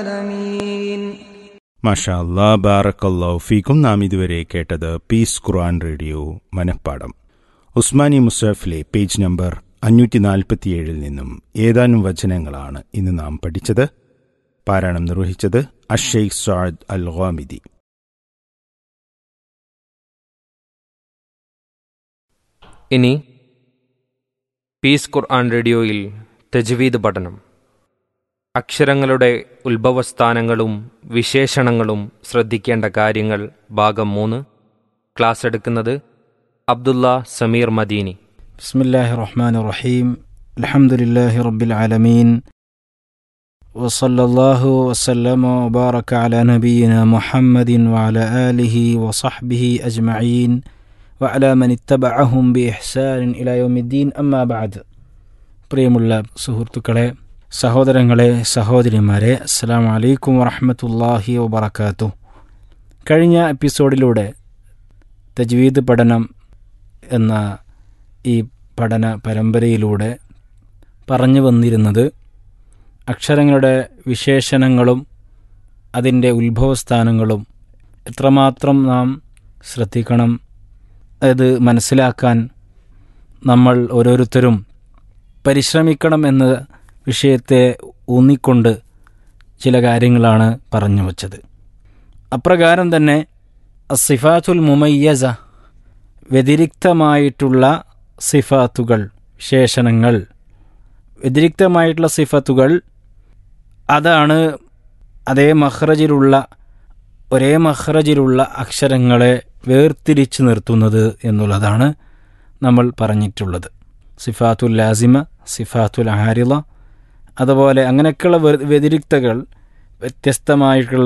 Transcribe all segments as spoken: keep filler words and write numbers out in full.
മാഷാ അല്ലാ, ബാറക്കല്ലാഹു ഫീക്കും. നാം ഇതുവരെ കേട്ടത് പീസ് ഖുർആൻ റേഡിയോ മനഃപ്പാഠം. ഉസ്മാനി മുസ്ഹഫിലെ പേജ് നമ്പർ അഞ്ഞൂറ്റി നാൽപ്പത്തിയേഴിൽ നിന്നും ഏതാനും വചനങ്ങളാണ് ഇന്ന് നാം പഠിച്ചത്. പാരായണം നിർവഹിച്ചത് അഷ്ഷെയ്ഖ് സഅദ് അൽ ഗാമിദി. ഇനി പീസ് ഖുർആൻ റേഡിയോയിൽ തജ്വീദ് പഠനം. അക്ഷരങ്ങളുടെ ഉത്ഭവസ്ഥാനങ്ങളും വിശേഷണങ്ങളും ശ്രദ്ധിക്കേണ്ട കാര്യങ്ങൾ, ഭാഗം മൂന്ന്. ക്ലാസ് എടുക്കുന്നത് അബ്ദുള്ള സമീർ മദീനി. ബിസ്മില്ലാഹിർ റഹ്മാനിർ റഹീം. അൽഹംദുലില്ലാഹി റബ്ബിൽ ആലമീൻ വസല്ലല്ലാഹു വസല്ലമ വബാറക അലാ നബിയിന മുഹമ്മദിൻ വഅലാ ആലിഹി വസഹ്ബിഹി അജ്മഈൻ വഅലാ മൻ ഇത്തബഅഹും ബിഇഹ്സാനിൻ ഇലാ യൗമിദ്ദീൻ. അമ്മാ ബഅദ്. പ്രിയമുള്ള സുഹൃത്തുക്കളെ, സഹോദരങ്ങളെ, സഹോദരിമാരെ, അസ്സലാമു അലൈക്കും വറഹ്മത്തുള്ളാഹി വബറകാതുഹു. കഴിഞ്ഞ എപ്പിസോഡിലൂടെ തജ്വീദ് പഠനം എന്ന ഈ പഠന പരമ്പരയിലൂടെ പറഞ്ഞു വന്നിരുന്നത് അക്ഷരങ്ങളുടെ വിശേഷണങ്ങളും അതിൻ്റെ ഉത്ഭവസ്ഥാനങ്ങളും എത്രമാത്രം നാം ശ്രദ്ധിക്കണം, അത് മനസ്സിലാക്കാൻ നമ്മൾ ഓരോരുത്തരും പരിശ്രമിക്കണം എന്ന വിഷയത്തെ ഊന്നിക്കൊണ്ട് ചില കാര്യങ്ങളാണ് പറഞ്ഞു വച്ചത്. അപ്രകാരം തന്നെ അസ്സിഫാത്തുൽ മുമയ്യസ, വ്യതിരിക്തമായിട്ടുള്ള സിഫാത്തുകൾ, വിശേഷണങ്ങൾ, വ്യതിരിക്തമായിട്ടുള്ള സിഫത്തുകൾ, അതാണ് അതേ മഖ്റജിലുള്ള ഒരേ മഖ്റജിലുള്ള അക്ഷരങ്ങളെ വേർതിരിച്ച് നിർത്തുന്നത് എന്നുള്ളതാണ് നമ്മൾ പറഞ്ഞിട്ടുള്ളത്. സിഫാത്തുൽ ലാസിമ, സിഫാത്തുൽ ആരിള, അതുപോലെ അങ്ങനെയൊക്കെയുള്ള വ്യതിരിക്തകൾ, വ്യത്യസ്തമായിട്ടുള്ള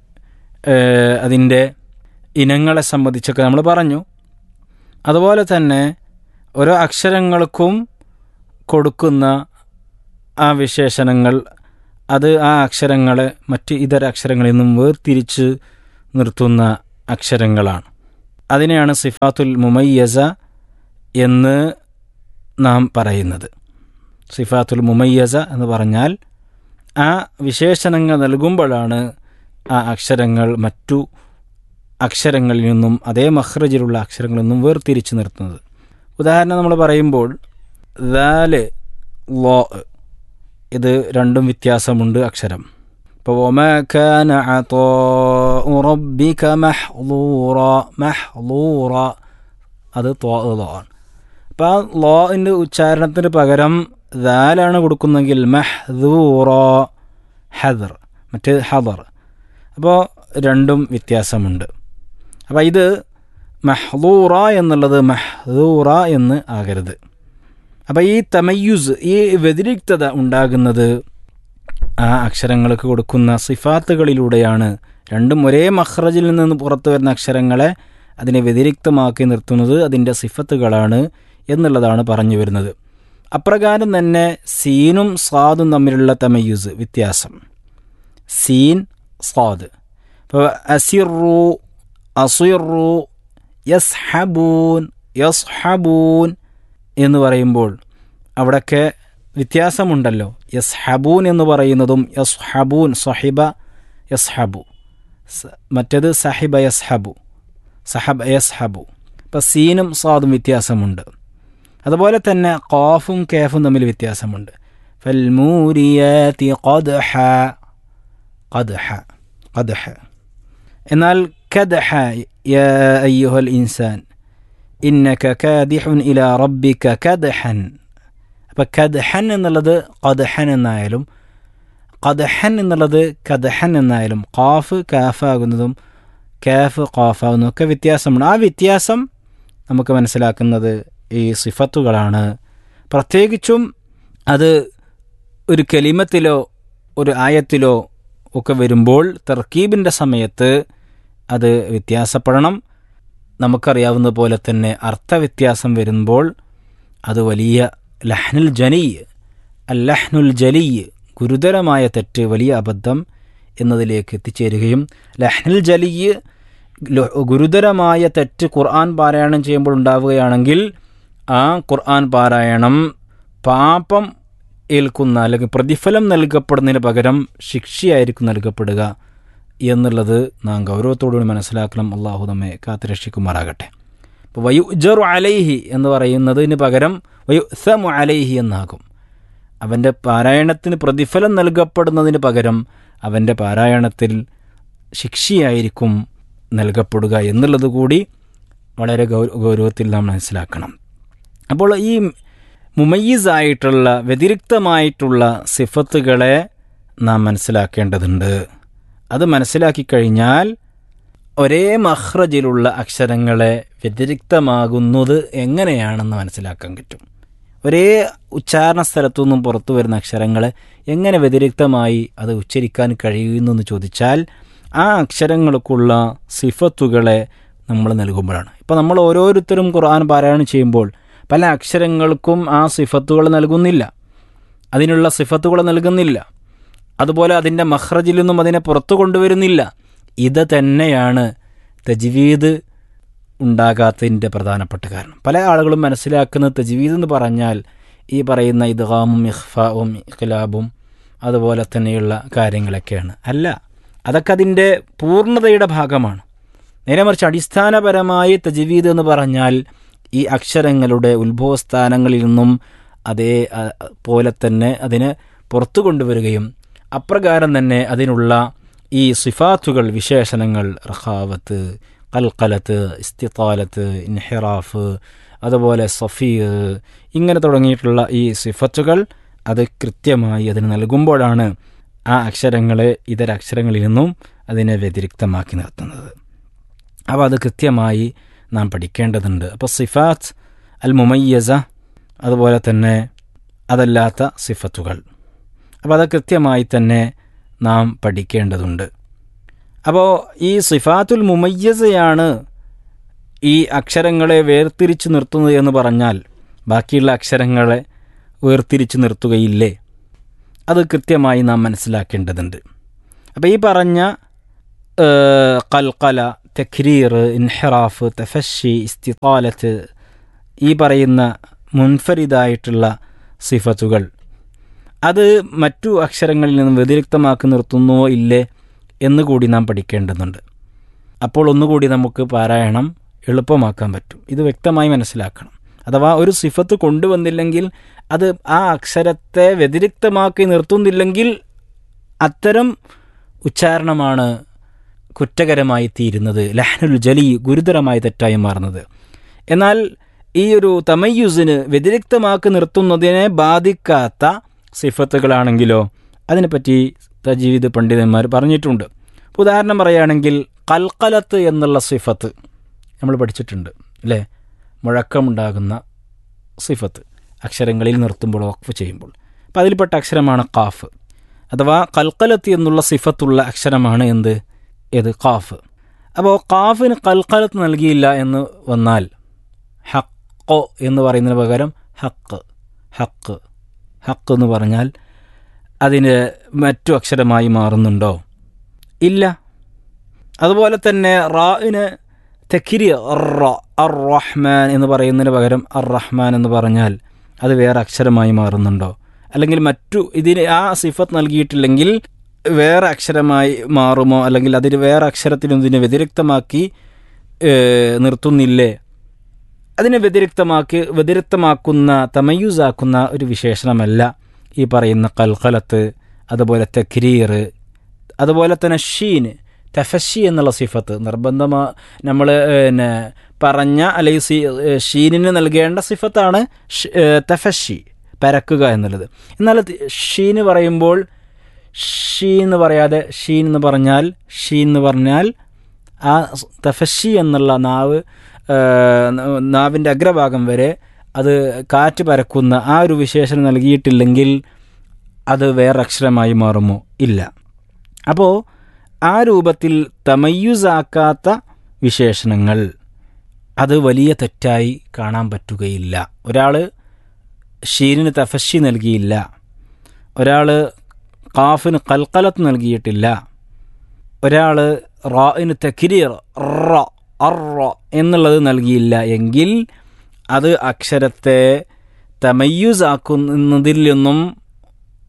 അതിൻ്റെ ഇനങ്ങളെ സംബന്ധിച്ചൊക്കെ നമ്മൾ പറഞ്ഞു. അതുപോലെ തന്നെ ഓരോ അക്ഷരങ്ങൾക്കും കൊടുക്കുന്ന ആ വിശേഷണങ്ങൾ, അത് ആ അക്ഷരങ്ങളെ മറ്റ് ഇതര അക്ഷരങ്ങളിൽ നിന്നും വേർതിരിച്ച് നിർത്തുന്ന അക്ഷരങ്ങളാണ്. അതിനെയാണ് സിഫാത്തുൽ മുമയ്യസ എന്ന് നാം പറയുന്നത്. സിഫാത്തുൽ മുമയ്യസ എന്ന് പറഞ്ഞാൽ ആ വിശേഷണങ്ങൾ നൽകുമ്പോഴാണ് ആ അക്ഷരങ്ങൾ മറ്റു അക്ഷരങ്ങളിൽ നിന്നും അതേ മഖ്റജിലുള്ള അക്ഷരങ്ങളിൽ നിന്നും വേർതിരിച്ച് നിർത്തുന്നത്. ഉദാഹരണം നമ്മൾ പറയുമ്പോൾ ദാല്, ലോ, ഇത് രണ്ടും വ്യത്യാസമുണ്ട് അക്ഷരം. ഇപ്പോൾ വമാ കാന അതാഉ റബ്ബിക മഹ്ളൂറ, മഹ്ളൂറ, അത് ത്വാ ആണ്. അപ്പോൾ ആ ലോൻ്റെ ഉച്ചാരണത്തിന് പകരം ദാലാണ് കൊടുക്കുന്നെങ്കിൽ മഹ്ദൂറ, ഹദർ, മറ്റേ ഹദർ. അപ്പോൾ രണ്ടും വ്യത്യാസമുണ്ട്. അപ്പോൾ ഇത് മഹ്ദൂറ എന്നുള്ളത് മഹ്ദൂറ എന്ന് ആകരുത്. അപ്പോൾ ഈ തമയ്യുസ്, ഈ വ്യതിരിക്തത ഉണ്ടാകുന്നത് ആ അക്ഷരങ്ങൾക്ക് കൊടുക്കുന്ന സിഫാത്തുകളിലൂടെയാണ്. രണ്ടും ഒരേ മഖ്റജിൽ നിന്ന് പുറത്തു വരുന്ന അക്ഷരങ്ങളെ അതിനെ വ്യതിരിക്തമാക്കി നിർത്തുന്നത് അതിൻ്റെ സിഫത്തുകളാണ് എന്നുള്ളതാണ് പറഞ്ഞു വരുന്നത്. അപ്രകാരം തന്നെ സീനും സ്വാദും തമ്മിലുള്ള തമയ്യുസ്, വ്യത്യാസം. സീൻ, സ്വാദ്. ഇപ്പോൾ അസിറു, അസിറു, യസ്ഹബൂൻ, യസ്ഹബൂൻ എന്ന് പറയുമ്പോൾ അവിടെയൊക്കെ വ്യത്യാസമുണ്ടല്ലോ. യസ്ഹബൂൻ എന്ന് പറയുന്നതും യസ്ഹബൂൻ, സഹിബ യസ്ഹബു, മറ്റേത് സഹിബ യസ്ഹബു, സഹബ യസ്ഹബു. ഇപ്പം സീനും സ്വാദും വ്യത്യാസമുണ്ട്. അതുപോലെ തന്നെ ഖാഫും കാഫും തമ്മിൽ വ്യത്യാസമുണ്ട്. ഫൽമൂരിയാതി ഖദ്ഹ, ഖദ്ഹ, ഖദ്ഹ. എന്നാൽ കദ്ഹ, യാ അയ്യുഹൽ ഇൻസാൻ ഇന്നക കാദിഹുൻ ഇലാ റബ്ബിക കദ്ഹൻ. അപ്പം കദ്ഹൻ എന്നുള്ളത് ഖദ്ഹൻ എന്നായാലും ഖദ്ഹൻ എന്നുള്ളത് കദ്ഹൻ എന്നായാലും ഖാഫ് കാഫാകുന്നതും കാഫ് ഖാഫാകുന്നതും ഒക്കെ വ്യത്യാസമുണ്ട്. ആ വ്യത്യാസം നമുക്ക് മനസ്സിലാക്കുന്നത് ഈ സിഫത്തുകളാണ്. പ്രത്യേകിച്ചും അത് ഒരു കലിമത്തിലോ ഒരു ആയത്തിലോ ഒക്കെ വരുമ്പോൾ തർക്കീബിൻ്റെ സമയത്ത് അത് വ്യത്യാസപ്പെടണം. നമുക്കറിയാവുന്ന പോലെ തന്നെ അർത്ഥവ്യത്യാസം വരുമ്പോൾ അത് വലിയ ലഹ്നുൽ ജലി, അൽ ലഹ്നുൽ ജലി, ഗുരുതരമായ തെറ്റ്, വലിയ അബദ്ധം എന്നതിലേക്ക് എത്തിച്ചേരുകയും ലഹ്നുൽ ജലി, ഗുരുതരമായ തെറ്റ് ഖുർആൻ പാരായണം ചെയ്യുമ്പോൾ ഉണ്ടാവുകയാണെങ്കിൽ ആ ഖുർആൻ പാരായണം പാപം ഏൽക്കുന്ന അല്ലെങ്കിൽ പ്രതിഫലം നൽകപ്പെടുന്നതിന് പകരം ശിക്ഷയായിരിക്കും നൽകപ്പെടുക എന്നുള്ളത് നാം ഗൗരവത്തോടുകൂടി മനസ്സിലാക്കണം. അള്ളാഹു നമ്മെ കാത്തുരക്ഷിക്കുമാറാകട്ടെ. അപ്പോൾ വയുജറു അലൈഹി എന്ന് പറയുന്നതിന് പകരം വയുസമു അലൈഹി എന്നാകും. അവൻ്റെ പാരായണത്തിന് പ്രതിഫലം നൽകപ്പെടുന്നതിന് പകരം അവൻ്റെ പാരായണത്തിൽ ശിക്ഷയായിരിക്കും നൽകപ്പെടുക എന്നുള്ളത് കൂടി വളരെ ഗൗ ഗൗരവത്തിൽ നാം മനസ്സിലാക്കണം. അപ്പോൾ ഈ മുമയ്യിസായിട്ടുള്ള വ്യതിരിക്തമായിട്ടുള്ള സിഫത്തുകളെ നാം മനസ്സിലാക്കേണ്ടതുണ്ട്. അത് മനസ്സിലാക്കി കഴിഞ്ഞാൽ ഒരേ മഖ്റജിലുള്ള അക്ഷരങ്ങളെ വ്യതിരിക്തമാകുന്നത് എങ്ങനെയാണെന്ന് മനസ്സിലാക്കാൻ പറ്റും. ഒരേ ഉച്ചാരണ സ്ഥലത്തു നിന്നും പുറത്തു വരുന്ന അക്ഷരങ്ങളെ എങ്ങനെ വ്യതിരിക്തമായി അത് ഉച്ചരിക്കാൻ കഴിയുന്നു എന്ന് ചോദിച്ചാൽ ആ അക്ഷരങ്ങൾക്കുള്ള സിഫത്തുകളെ നമ്മൾ നൽകുമ്പോഴാണ്. ഇപ്പോൾ നമ്മൾ ഓരോരുത്തരും ഖുർആൻ പാരായണം ചെയ്യുമ്പോൾ പല അക്ഷരങ്ങൾക്കും ആ സിഫത്തുകൾ നൽകുന്നില്ല, അതിനുള്ള സിഫത്തുകൾ നൽകുന്നില്ല. അതുപോലെ അതിൻ്റെ മഖ്റജിൽ നിന്നും അതിനെ പുറത്തു കൊണ്ടുവരുന്നില്ല. ഇത് തന്നെയാണ് തജ്വീദ് ഉണ്ടാകാത്തതിൻ്റെ പ്രധാനപ്പെട്ട കാരണം. പല ആളുകളും മനസ്സിലാക്കുന്ന തജ്വീദ് എന്ന് പറഞ്ഞാൽ ഈ പറയുന്ന ഇദ്ഗാമും ഇഖ്ഫാവും ഇഖ്ലാബും അതുപോലെ തന്നെയുള്ള കാര്യങ്ങളൊക്കെയാണ്. അല്ല, അതൊക്കെ അതിൻ്റെ പൂർണ്ണതയുടെ ഭാഗമാണ്. നേരെ മറിച്ച് അടിസ്ഥാനപരമായി തജ്വീദ് എന്ന് പറഞ്ഞാൽ ഈ അക്ഷരങ്ങളുടെ ഉത്ഭവസ്ഥാനങ്ങളിൽ നിന്നും അതേ പോലെ തന്നെ അതിനെ പുറത്തു കൊണ്ടുവരികയും അപ്രകാരം തന്നെ അതിനുള്ള ഈ സിഫാത്തുകൾ, വിശേഷണങ്ങൾ, റഖാവത്ത്, ഖൽഖലത്ത്, ഇസ്തിത്താലത്ത്, ഇൻഹിറാഫ്, അതുപോലെ സഫീർ, ഇങ്ങനെ തുടങ്ങിയിട്ടുള്ള ഈ സിഫത്തുകൾ അത് കൃത്യമായി അതിന് നൽകുമ്പോഴാണ് ആ അക്ഷരങ്ങളെ ഇതര അക്ഷരങ്ങളിൽ നിന്നും അതിനെ വ്യതിരിക്തമാക്കി നിർത്തുന്നത്. അപ്പോൾ അത് കൃത്യമായി നാം പഠിക്കേണ്ടതുണ്ട്. അപ്പോൾ സിഫാത്ത് അൽ മുമയ്യസ, അതുപോലെ തന്നെ അതല്ലാത്ത സിഫത്തുകൾ, അപ്പോൾ അത് കൃത്യമായി തന്നെ നാം പഠിക്കേണ്ടതുണ്ട്. അപ്പോൾ ഈ സിഫാത്തുൽ മുമയ്യസയാണ് ഈ അക്ഷരങ്ങളെ വേർതിരിച്ച് നിർത്തുന്നത് എന്ന് പറഞ്ഞാൽ ബാക്കിയുള്ള അക്ഷരങ്ങളെ വേർതിരിച്ച് നിർത്തുകയില്ലേ? അത് കൃത്യമായി നാം മനസ്സിലാക്കേണ്ടതുണ്ട്. അപ്പോൾ ഈ പറഞ്ഞ ഖൽഖല, തക്രീർ, ഇൻഹിറാഫ്, തഫഷി, ഇസ്തിത്താലത്ത്, ഈ പറയുന്ന മുൻഫരിദായിട്ടുള്ള സിഫത്തുകൾ അത് മറ്റു അക്ഷരങ്ങളിൽ നിന്നും വ്യതിരിക്തമാക്കി നിർത്തുന്നോ ഇല്ലേ എന്നുകൂടി നാം പഠിക്കേണ്ടതുണ്ട്. അപ്പോൾ ഒന്നുകൂടി നമുക്ക് പാരായണം എളുപ്പമാക്കാൻ പറ്റും. ഇത് വ്യക്തമായി മനസ്സിലാക്കണം. അഥവാ ഒരു സിഫത്ത് കൊണ്ടുവന്നില്ലെങ്കിൽ, അത് ആ അക്ഷരത്തെ വ്യതിരിക്തമാക്കി നിർത്തുന്നില്ലെങ്കിൽ അത്തരം ഉച്ചാരണമാണ് കുറ്റകരമായി തീരുന്നത്, ലഹ്നുൽ ജലി, ഗുരുതരമായ തെറ്റായി മാറുന്നത്. എന്നാൽ ഈ ഒരു തമയ്യുസിന് വ്യതിരിക്തമാക്കി നിർത്തുന്നതിനെ ബാധിക്കാത്ത സിഫത്തുകളാണെങ്കിലോ അതിനെപ്പറ്റി തജ്വീദ് പണ്ഡിതന്മാർ പറഞ്ഞിട്ടുണ്ട്. ഉദാഹരണം പറയുകയാണെങ്കിൽ ഖൽഖലത്ത് എന്നുള്ള സിഫത്ത് നമ്മൾ പഠിച്ചിട്ടുണ്ട് അല്ലേ? മുഴക്കമുണ്ടാകുന്ന സിഫത്ത് അക്ഷരങ്ങളിൽ നിർത്തുമ്പോൾ, വഖഫ് ചെയ്യുമ്പോൾ. അപ്പോൾ അതിൽപ്പെട്ട അക്ഷരമാണ് ഖാഫ്. അഥവാ ഖൽഖലത്ത് എന്നുള്ള സിഫത്തുള്ള അക്ഷരമാണ് എന്ത്? ഏത്? ഖാഫ്. അപ്പോൾ ഖാഫിന് ഖൽഖലത്ത് നൽകിയില്ല എന്ന് വന്നാൽ ഹഖ് എന്ന് പറയുന്നതിന് പകരം ഹക്ക്, ഹക്ക്, ഹക്ക് എന്ന് പറഞ്ഞാൽ അതിന് മറ്റു അക്ഷരമായി മാറുന്നുണ്ടോ? ഇല്ല. അതുപോലെ തന്നെ റാഇന് തക്രി അർ റഹ്മാൻ എന്ന് പറയുന്നതിന് പകരം അർ റഹ്മാൻ എന്ന് പറഞ്ഞാൽ അത് വേറെ അക്ഷരമായി മാറുന്നുണ്ടോ? അല്ലെങ്കിൽ മറ്റു ഇതിന് ആ സിഫത്ത് നൽകിയിട്ടില്ലെങ്കിൽ വേറെ അക്ഷരമായി മാറുമോ? അല്ലെങ്കിൽ അതിന് വേറെ അക്ഷരത്തിനും ഇതിനെ വ്യതിരിക്തമാക്കി നിർത്തുന്നില്ലേ? അതിനെ വ്യതിരിക്തമാക്കി വ്യതിരിക്തമാക്കുന്ന തമയ്യുസാക്കുന്ന ഒരു വിശേഷണമല്ല ഈ പറയുന്ന ഖൽഖലത്ത്, അതുപോലെ തക്രീർ, അതുപോലെ തന്നെ ഷീൻ, തഫഷി എന്നുള്ള സിഫത്ത് നിർബന്ധമാ നമ്മൾ പിന്നെ പറഞ്ഞ അല്ലെങ്കിൽ സി ഷീനിന് നൽകേണ്ട സിഫത്താണ് തഫഷി, പരക്കുക എന്നുള്ളത്. എന്നാൽ ഷീന് പറയുമ്പോൾ ഷീൻ എന്ന് പറയാതെ ഷീൻ എന്ന് പറഞ്ഞാൽ ഷീൻ എന്ന് പറഞ്ഞാൽ ആ തഫഷി എന്നുള്ള നാവ് നാവിൻ്റെ അഗ്രഭാഗം വരെ അത് കാറ്റ് പരക്കുന്ന ആ ഒരു വിശേഷണം നൽകിയിട്ടില്ലെങ്കിൽ അത് വേറെ അക്ഷരമായി മാറുമോ? ഇല്ല. അപ്പോൾ ആ രൂപത്തിൽ തമയ്യുസാക്കാത്ത വിശേഷണങ്ങൾ അത് വലിയ തെറ്റായി കാണാൻ പറ്റുകയില്ല. ഒരാൾ ഷീനിന് തഫഷി നൽകിയില്ല, ഒരാൾ ഖാഫിന് ഖൽഖലത്ത് നൽകിയിട്ടില്ല, ഒരാൾ റാഇന് തക്രീർ റ അർ എന്നുള്ളത് നൽകിയില്ല എങ്കിൽ അത് അക്ഷരത്തെ തമയ്യുസാക്കുന്നതിൽ നിന്നും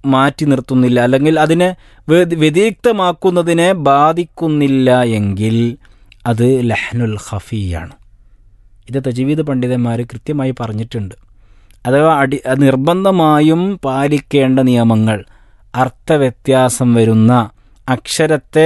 മാറ്റി നിർത്തുന്നില്ല, അല്ലെങ്കിൽ അതിനെ വ്യതിരിക്തമാക്കുന്നതിനെ ബാധിക്കുന്നില്ല എങ്കിൽ അത് ലഹ്നുൽ ഖഫിയാണ്. ഇത് തജ്വീദ് പണ്ഡിതന്മാർ കൃത്യമായി പറഞ്ഞിട്ടുണ്ട്. അഥവാ അടി നിർബന്ധമായും പാലിക്കേണ്ട നിയമങ്ങൾ, അർത്ഥവ്യത്യാസം വരുന്ന, അക്ഷരത്തെ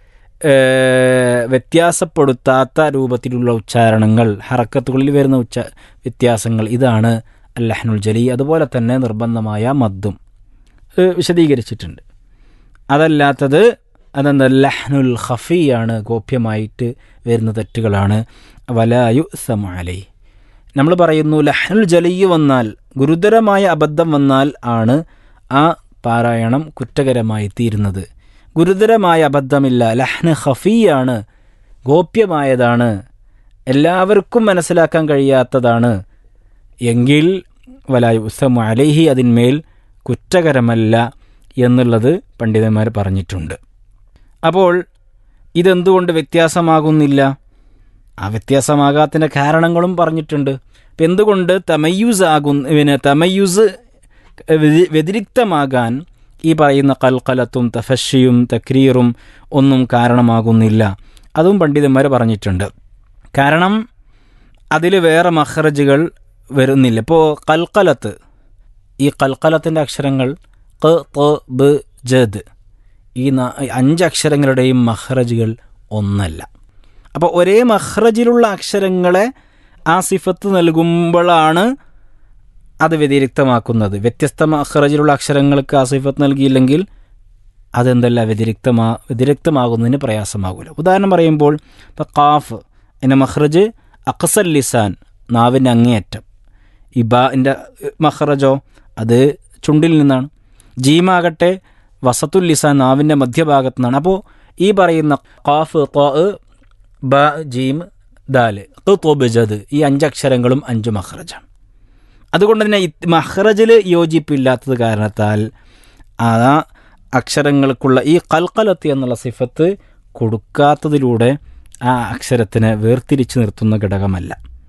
വ്യത്യാസപ്പെടുത്താത്ത രൂപത്തിലുള്ള ഉച്ചാരണങ്ങൾ, ഹറക്കത്തുകളിൽ വരുന്ന ഉച്ച വ്യത്യാസങ്ങൾ, ഇതാണ് ലഹ്നുൽ ജലി. അതുപോലെ തന്നെ നിർബന്ധമായ മദ്ദും വിശദീകരിച്ചിട്ടുണ്ട്. അതല്ലാത്തത് അതെന്താ ലഹ്നുൽ ഖഫിയാണ്, ഗോപ്യമായിട്ട് വരുന്ന തെറ്റുകളാണ്. വലാ യുഅ്സമു അലൈഹി. നമ്മൾ പറയുന്നു ലഹ്നുൽ ജലി വന്നാൽ, ഗുരുതരമായ അബദ്ധം വന്നാൽ ആണ് ആ പാരായണം കുറ്റകരമായി തീരുന്നത്. ഗുരുതരമായ അബദ്ധമില്ല, ലഹ്ന് ഖഫിയാണ്, ഗോപ്യമായതാണ്, എല്ലാവർക്കും മനസ്സിലാക്കാൻ കഴിയാത്തതാണ് എങ്കിൽ വലാ യുഅ്സമു അലൈഹി, അതിന്മേൽ കുറ്റകരമല്ല എന്നുള്ളത് പണ്ഡിതന്മാർ പറഞ്ഞിട്ടുണ്ട്. അപ്പോൾ ഇതെന്തുകൊണ്ട് വ്യത്യാസമാകുന്നില്ല? ആ വ്യത്യാസമാകാത്തതിൻ്റെ കാരണങ്ങളും പറഞ്ഞിട്ടുണ്ട്. ഇപ്പം എന്തുകൊണ്ട് തമയ്യുസ് ആകുന്ന പിന്നെ തമയ്യുസ് വ്യതിരിക്തമാകാൻ ഈ പറയുന്ന ഖൽഖലത്തും തഫശ്ശിയും തക്രീറും ഒന്നും കാരണമാകുന്നില്ല, അതും പണ്ഡിതന്മാർ പറഞ്ഞിട്ടുണ്ട്. കാരണം അതിൽ വേറെ മഖ്റജുകൾ വരുന്നില്ല. ഇപ്പോൾ ഖൽഖലത്ത്, ഈ ഖൽഖലത്തിൻ്റെ അക്ഷരങ്ങൾ ഖ ത ബ് ജദ്, ഈ അഞ്ച് അക്ഷരങ്ങളുടെയും മഖ്റജുകൾ ഒന്നല്ല. അപ്പോൾ ഒരേ മഖ്റജിലുള്ള അക്ഷരങ്ങളെ ആ സിഫത്ത് നൽകുമ്പോഴാണ് അത് വ്യതിരിക്തമാക്കുന്നത്. വ്യത്യസ്ത മഖ്റജിലുള്ള അക്ഷരങ്ങൾക്ക് ആ സിഫത്ത് നൽകിയില്ലെങ്കിൽ അതെന്തല്ല വ്യതിരിക്തമാ വ്യതിരിക്തമാകുന്നതിന് പ്രയാസമാകില്ല. ഉദാഹരണം പറയുമ്പോൾ ഇപ്പോൾ ഖാഫ് എൻ്റെ മഖ്റജ് അഖ്സൽ ലിസാൻ, നാവിൻ്റെ അങ്ങേയറ്റം. ഇബാൻ്റെ മഖ്റജോ അത് ചുണ്ടിൽ നിന്നാണ്. ജീമാകട്ടെ വസത്തുൽ ലിസാൻ, നാവിൻ്റെ മധ്യഭാഗത്തു നിന്നാണ്. അപ്പോൾ ഈ പറയുന്ന ഖാഫ് ഖ ബ ജീം ദാല് ഖ ജദ്, ഈ അഞ്ചക്ഷരങ്ങളും അഞ്ച് മഖ്റജാണ്. അതുകൊണ്ട് തന്നെ മഖ്റജിൽ യോജിപ്പില്ലാത്തത് കാരണത്താൽ ആ അക്ഷരങ്ങൾക്കുള്ള ഈ ഖൽഖലത്ത് എന്നുള്ള സിഫത്ത് കൊടുക്കാത്തതിലൂടെ ആ അക്ഷരത്തിനെ വേർതിരിച്ച് നിർത്തുന്ന ഘടകമല്ല.